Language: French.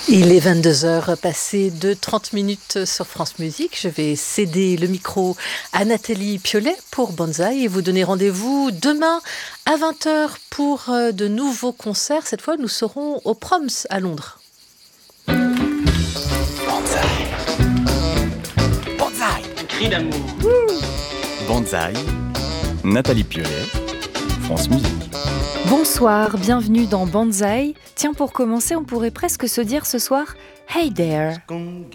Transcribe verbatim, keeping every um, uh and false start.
Il est vingt-deux heures passées de trente minutes sur France Musique. Je vais céder le micro à Nathalie Piolet pour Bonsaï et vous donner rendez-vous demain à vingt heures pour de nouveaux concerts. Cette fois, nous serons au Proms à Londres. Bonsaï. Bonsaï. Un cri d'amour. Bonsaï. Nathalie Piolet, France Musique. Bonsoir, bienvenue dans Bonsaï. Tiens, pour commencer, on pourrait presque se dire ce soir « Hey there ».